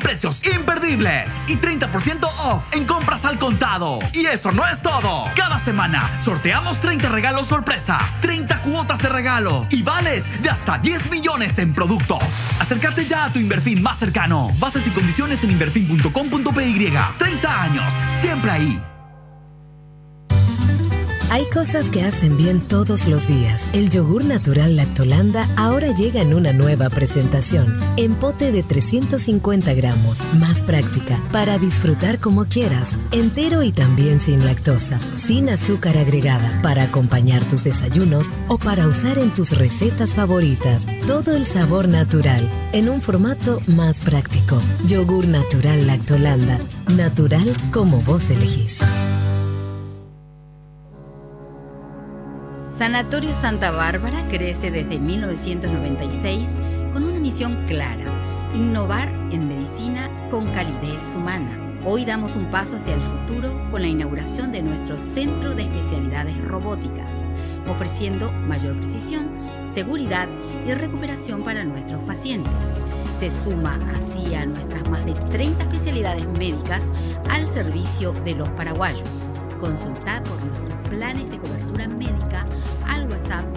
precios imperdibles y 30% off en compras al contado. Y eso no es todo. Cada semana sorteamos 30 regalos sorpresa, 30 cuotas de regalo y vales de hasta 10 millones en productos. Acércate ya a tu Inverfin más cercano. Bases y condiciones en inverfin.com.py. 30 años, siempre ahí. Hay cosas que hacen bien todos los días. El yogur natural Lactolanda ahora llega en una nueva presentación. En pote de 350 gramos, más práctica, para disfrutar como quieras. Entero y también sin lactosa, sin azúcar agregada, para acompañar tus desayunos o para usar en tus recetas favoritas. Todo el sabor natural, en un formato más práctico. Yogur natural Lactolanda. Natural como vos elegís. Sanatorio Santa Bárbara crece desde 1996 con una misión clara: innovar en medicina con calidez humana. Hoy damos un paso hacia el futuro con la inauguración de nuestro Centro de Especialidades Robóticas, ofreciendo mayor precisión, seguridad y recuperación para nuestros pacientes. Se suma así a nuestras más de 30 especialidades médicas al servicio de los paraguayos. Consultad por nuestros planes de cobertura médica al WhatsApp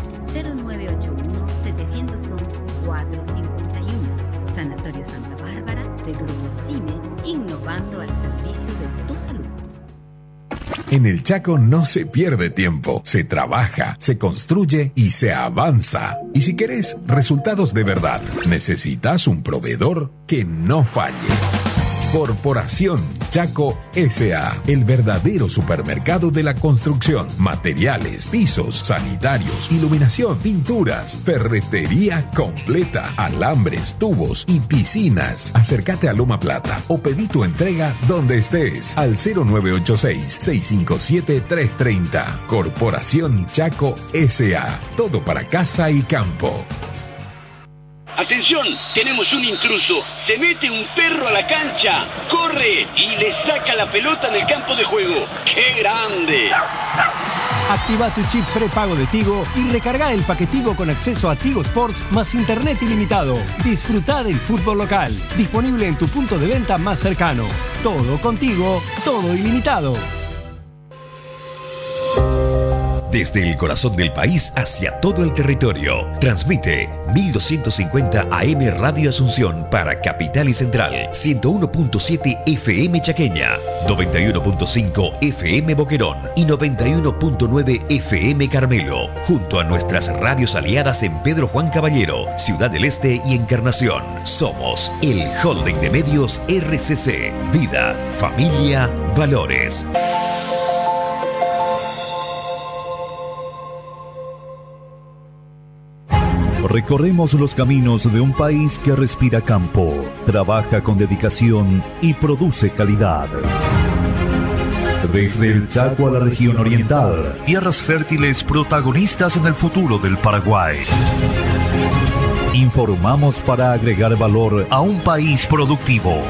0981-711-451. Sanatorio Santa Bárbara del Grupo CIME, innovando al servicio de tu salud. En el Chaco no se pierde tiempo, se trabaja, se construye y se avanza. Y si querés resultados de verdad, necesitas un proveedor que no falle. Corporación Chaco S.A., el verdadero supermercado de la construcción, materiales, pisos, sanitarios, iluminación, pinturas, ferretería completa, alambres, tubos y piscinas. Acércate a Loma Plata o pedí tu entrega donde estés al 0986-657-330. Corporación Chaco S.A., todo para casa y campo. ¡Atención! Tenemos un intruso. Se mete un perro a la cancha, corre y le saca la pelota en el campo de juego. ¡Qué grande! Activa tu chip prepago de Tigo y recarga el paquetigo con acceso a Tigo Sports más internet ilimitado. Disfruta del fútbol local. Disponible en tu punto de venta más cercano. Todo contigo, todo ilimitado. Desde el corazón del país hacia todo el territorio. Transmite 1250 AM Radio Asunción para Capital y Central, 101.7 FM Chaqueña, 91.5 FM Boquerón y 91.9 FM Carmelo, junto a nuestras radios aliadas en Pedro Juan Caballero, Ciudad del Este y Encarnación. Somos el Holding de Medios RCC. Vida, familia, valores. Recorremos los caminos de un país que respira campo, trabaja con dedicación y produce calidad. Desde el Chaco a la región oriental, tierras fértiles protagonistas en el futuro del Paraguay. Informamos para agregar valor a un país productivo.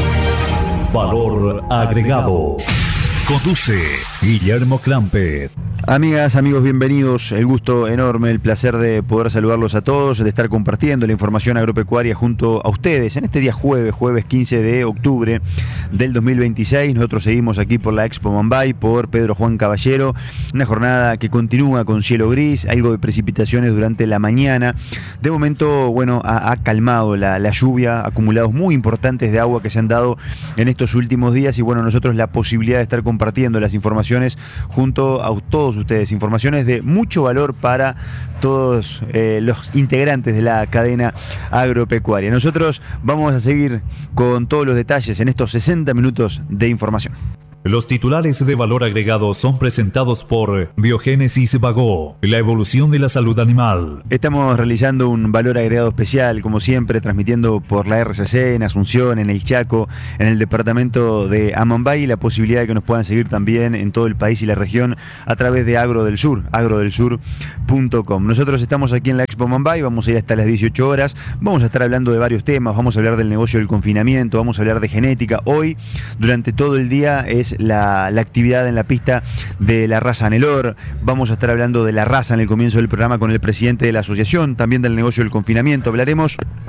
Valor agregado. Conduce Guillermo Clampet. Amigas, amigos, bienvenidos. El gusto enorme, el placer de poder saludarlos a todos, de estar compartiendo la información agropecuaria junto a ustedes en este día jueves 15 de octubre del 2026. Nosotros seguimos aquí por la Expo Mambay, por Pedro Juan Caballero. Una jornada que continúa con cielo gris, algo de precipitaciones durante la mañana. De momento, bueno, ha calmado la lluvia, acumulados muy importantes de agua que se han dado en estos últimos días. Y bueno, nosotros la posibilidad de estar compartiendo las informaciones junto a todos ustedes, informaciones de mucho valor para todos los integrantes de la cadena agropecuaria. Nosotros vamos a seguir con todos los detalles en estos 60 minutos de información. Los titulares de valor agregado son presentados por Biogénesis Bagó, la evolución de la salud animal. Estamos realizando un valor agregado especial, como siempre, transmitiendo por la RCC en Asunción, en el Chaco, en el departamento de Amambay, y la posibilidad de que nos puedan seguir también en todo el país y la región a través de Agro del Sur, agrodelsur.com. Nosotros estamos aquí en la Expo Mambay, vamos a ir hasta las 18 horas, vamos a estar hablando de varios temas, vamos a hablar del negocio del confinamiento, vamos a hablar de genética. Hoy, durante todo el día, es la actividad en la pista de la raza Anelor. Vamos a estar hablando de la raza en el comienzo del programa con el presidente de la asociación, también del negocio del confinamiento. Hablaremos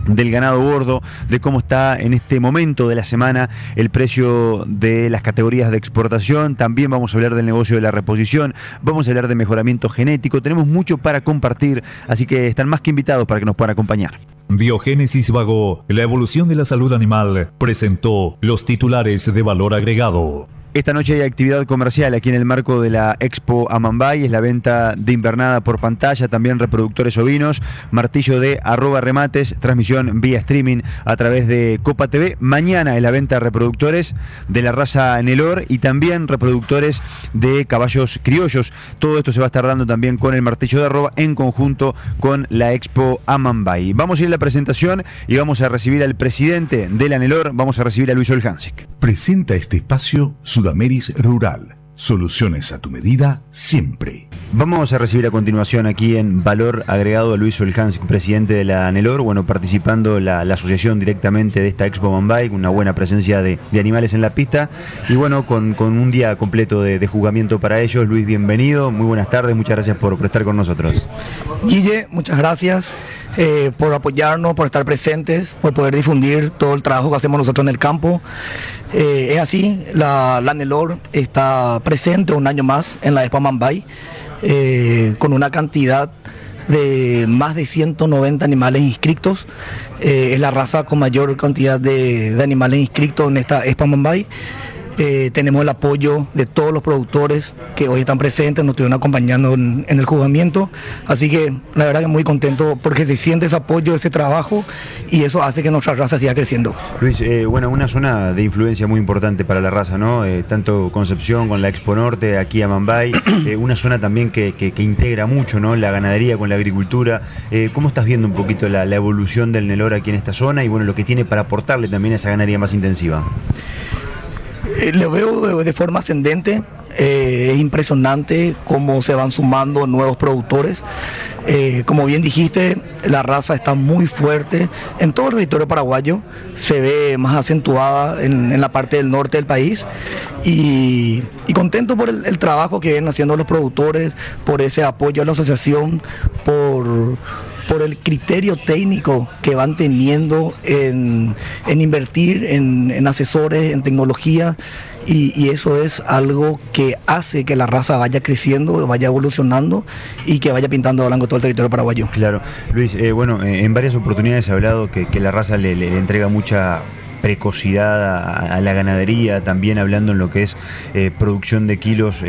del ganado gordo, de cómo está en este momento de la semana el precio de las categorías de exportación. También vamos a hablar del negocio de la reposición, vamos a hablar de mejoramiento genético. Tenemos mucho para compartir, así que están más que invitados para que nos puedan acompañar. Biogénesis Vago, la evolución de la salud animal, presentó los titulares de valor agregado. Esta noche hay actividad comercial aquí en el marco de la Expo Amambay, es la venta de invernada por pantalla, también reproductores ovinos, martillo de @remates, transmisión vía streaming a través de Copa TV. Mañana es la venta de reproductores de la raza Nelor y también reproductores de caballos criollos. Todo esto se va a estar dando también con el martillo de arroba en conjunto con la Expo Amambay. Vamos a ir a la presentación y vamos a recibir al presidente de la Nelor, vamos a recibir a Luis Olhansik. Presenta este espacio Sudameris Rural. Soluciones a tu medida siempre. Vamos a recibir a continuación aquí en Valor Agregado a Luis Olhansik, presidente de la Nelor, bueno, participando la asociación directamente de esta Expo Amambay, con una buena presencia de animales en la pista y bueno, con un día completo de juzgamiento para ellos. Luis, bienvenido, muy buenas tardes, muchas gracias por estar con nosotros. Guille, muchas gracias por apoyarnos, por estar presentes, por poder difundir todo el trabajo que hacemos nosotros en el campo. Es así, la Nelor está presente un año más en la Expo Amambay, con una cantidad de más de 190 animales inscritos. Es la raza con mayor cantidad de animales inscritos en esta Expo Amambay. Tenemos el apoyo de todos los productores que hoy están presentes, nos estuvieron acompañando en el juzgamiento, así que la verdad que muy contento porque se siente ese apoyo, ese trabajo y eso hace que nuestra raza siga creciendo. Luis, bueno, una zona de influencia muy importante para la raza, ¿no? Tanto Concepción con la Expo Norte, aquí Amambay, una zona también que integra mucho, ¿no? La ganadería con la agricultura. ¿Cómo estás viendo un poquito la evolución del Nelor aquí en esta zona y bueno, lo que tiene para aportarle también a esa ganadería más intensiva? Lo veo de forma ascendente, es impresionante cómo se van sumando nuevos productores. Como bien dijiste, la raza está muy fuerte en todo el territorio paraguayo, se ve más acentuada en la parte del norte del país y contento por el trabajo que vienen haciendo los productores, por ese apoyo a la asociación, por el criterio técnico que van teniendo en invertir en asesores, en tecnología, y eso es algo que hace que la raza vaya creciendo, vaya evolucionando y que vaya pintando de blanco todo el territorio paraguayo. Claro, Luis, bueno, en varias oportunidades he hablado que la raza le entrega mucha precocidad a la ganadería, también hablando en lo que es producción de kilos,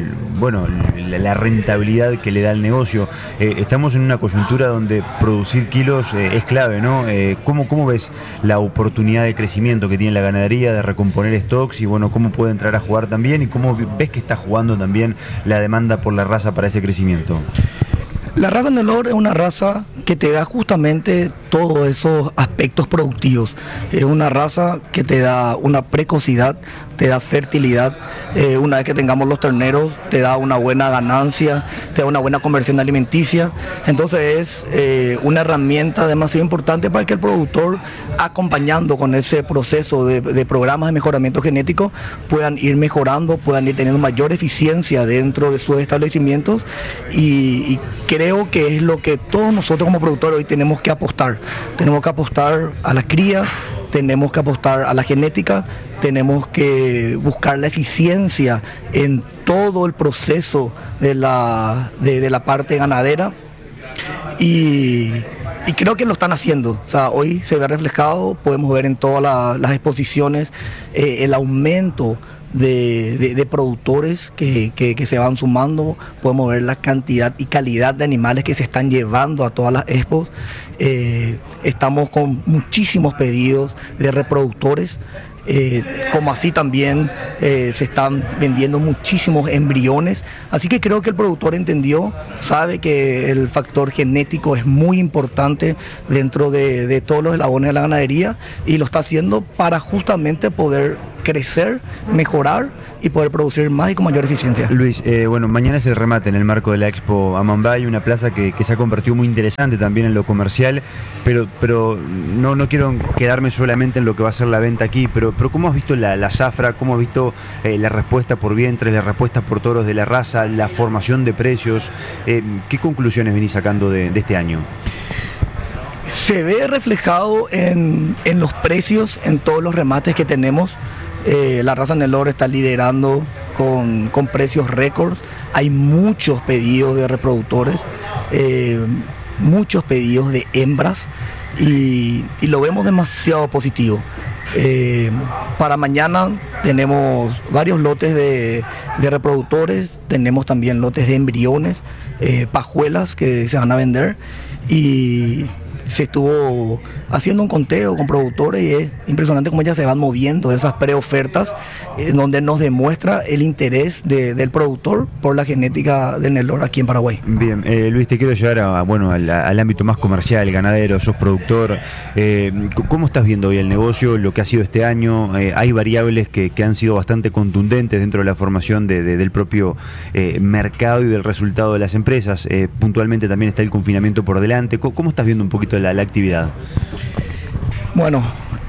la rentabilidad que le da el negocio. Estamos en una coyuntura donde producir kilos es clave, ¿no? ¿Cómo ves la oportunidad de crecimiento que tiene la ganadería, de recomponer stocks y bueno, cómo puede entrar a jugar también y cómo ves que está jugando también la demanda por la raza para ese crecimiento? La raza Nelor es una raza que te da justamente todos esos aspectos productivos. Es una raza que te da una precocidad, te da fertilidad. Una vez que tengamos los terneros, te da una buena ganancia, te da una buena conversión alimenticia. Entonces es una herramienta demasiado importante para que el productor, acompañando con ese proceso de programas de mejoramiento genético, puedan ir mejorando, puedan ir teniendo mayor eficiencia dentro de sus establecimientos y creo que es lo que todos nosotros como productores hoy tenemos que apostar. Tenemos que apostar a la cría, tenemos que apostar a la genética, tenemos que buscar la eficiencia en todo el proceso de la parte ganadera y creo que lo están haciendo. O sea, hoy se ve reflejado, podemos ver en todas las exposiciones el aumento de productores que se van sumando. Podemos ver la cantidad y calidad de animales que se están llevando a todas las expos. Estamos con muchísimos pedidos de reproductores, como así también se están vendiendo muchísimos embriones, así que creo que el productor entendió, sabe que el factor genético es muy importante dentro de todos los eslabones de la ganadería y lo está haciendo para justamente poder crecer, mejorar y poder producir más y con mayor eficiencia. Luis, bueno, mañana es el remate en el marco de la Expo Amambay, una plaza que se ha convertido muy interesante también en lo comercial, pero no quiero quedarme solamente en lo que va a ser la venta aquí, pero ¿cómo has visto la zafra? ¿Cómo has visto la respuesta por vientres, la respuesta por toros de la raza, la formación de precios? ¿Qué conclusiones venís sacando de este año? Se ve reflejado en los precios, en todos los remates que tenemos. La raza Nelore está liderando con precios récords. Hay muchos pedidos de reproductores, muchos pedidos de hembras y lo vemos demasiado positivo. Para mañana tenemos varios lotes de reproductores, tenemos también lotes de embriones, pajuelas que se van a vender, y se estuvo haciendo un conteo con productores y es impresionante cómo ya se van moviendo esas preofertas, donde nos demuestra el interés del productor por la genética del Nelore aquí en Paraguay. Bien, Luis, te quiero llevar al ámbito más comercial, ganadero, sos productor. ¿Cómo estás viendo hoy el negocio, lo que ha sido este año? Hay variables que han sido bastante contundentes dentro de la formación del propio mercado y del resultado de las empresas. Puntualmente también está el confinamiento por delante. ¿Cómo estás viendo un poquito la actividad? Bueno,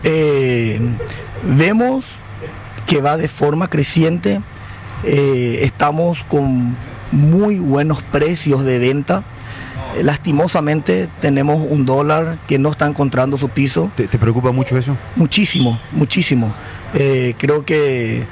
vemos que va de forma creciente, estamos con muy buenos precios de venta. Lastimosamente tenemos un dólar que no está encontrando su piso. ¿Te preocupa mucho eso? Muchísimo, muchísimo. Creo que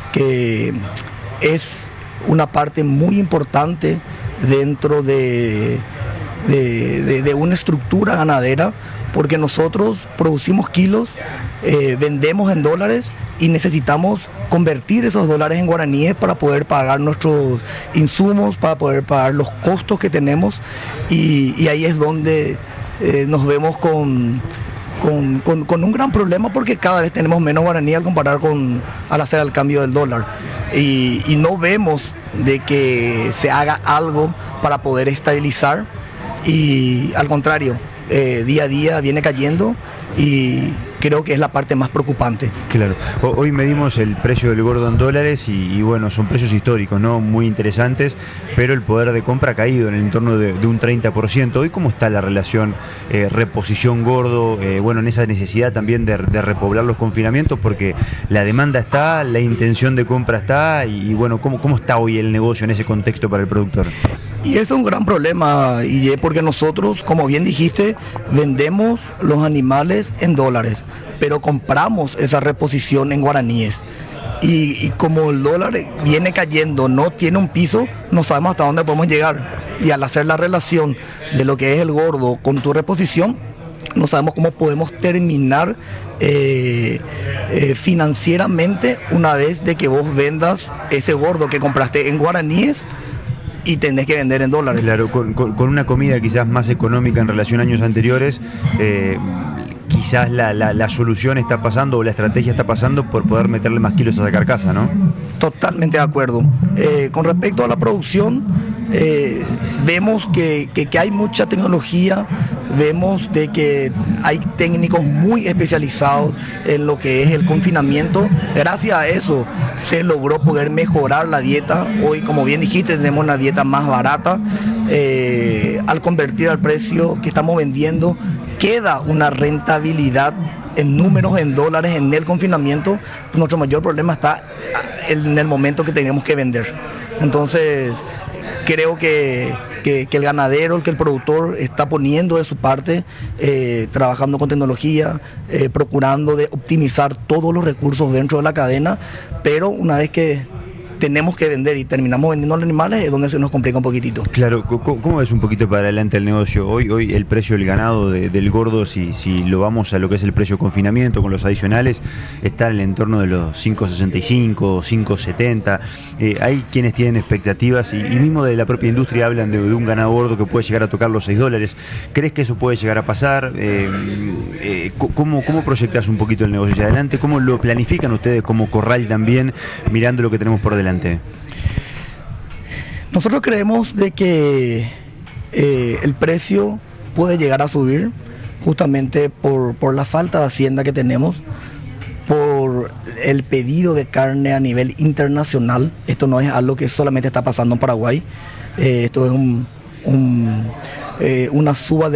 es una parte muy importante dentro de una estructura ganadera, porque nosotros producimos kilos, vendemos en dólares y necesitamos convertir esos dólares en guaraníes para poder pagar nuestros insumos, para poder pagar los costos que tenemos, y ahí es donde nos vemos con un gran problema, porque cada vez tenemos menos guaraní al comparar al hacer el cambio del dólar, y no vemos de que se haga algo para poder estabilizar, y al contrario, día a día viene cayendo, y creo que es la parte más preocupante. Claro, hoy medimos el precio del gordo en dólares y bueno, son precios históricos, ¿no? Muy interesantes, pero el poder de compra ha caído en el entorno de un 30%. Hoy, ¿cómo está la relación reposición gordo? Bueno, en esa necesidad también de repoblar los confinamientos, porque la demanda está, la intención de compra está, y bueno, ¿cómo está hoy el negocio en ese contexto para el productor? Y eso es un gran problema, y porque nosotros, como bien dijiste, vendemos los animales en dólares, pero compramos esa reposición en guaraníes. Y como el dólar viene cayendo, no tiene un piso, no sabemos hasta dónde podemos llegar. Y al hacer la relación de lo que es el gordo con tu reposición, no sabemos cómo podemos terminar financieramente una vez de que vos vendas ese gordo que compraste en guaraníes y tenés que vender en dólares. Claro, con una comida quizás más económica en relación a años anteriores, quizás la solución está pasando, o la estrategia está pasando por poder meterle más kilos a esa carcasa, ¿no? Totalmente de acuerdo. Con respecto a la producción, vemos que hay mucha tecnología, vemos de que hay técnicos muy especializados en lo que es el confinamiento. Gracias a eso se logró poder mejorar la dieta. Hoy, como bien dijiste, tenemos una dieta más barata. Al convertir al precio que estamos vendiendo, queda una rentabilidad en números, en dólares, en el confinamiento. Nuestro mayor problema está en el momento que tenemos que vender. Entonces, creo que el ganadero, que el productor está poniendo de su parte, trabajando con tecnología, procurando de optimizar todos los recursos dentro de la cadena, pero una vez que tenemos que vender y terminamos vendiendo los animales, es donde se nos complica un poquitito. Claro, ¿cómo ves un poquito para adelante el negocio? Hoy el precio del ganado del gordo, si lo vamos a lo que es el precio de confinamiento con los adicionales, está en el entorno de los 5.65, 5.70. Hay quienes tienen expectativas y mismo de la propia industria hablan de un ganado gordo que puede llegar a tocar los $6. ¿Crees que eso puede llegar a pasar? ¿Cómo proyectas un poquito el negocio hacia adelante? ¿Cómo lo planifican ustedes como corral también, mirando lo que tenemos por delante? Nosotros creemos de que el precio puede llegar a subir justamente por la falta de hacienda que tenemos, por el pedido de carne a nivel internacional. Esto no es algo que solamente está pasando en Paraguay, esto es una suba de